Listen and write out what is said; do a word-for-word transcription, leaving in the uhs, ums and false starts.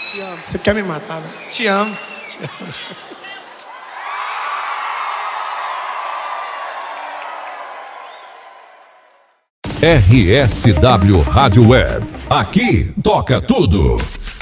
Te amo. Você quer me matar, né? Te amo. Te amo. R S W Rádio Web. Aqui toca tudo.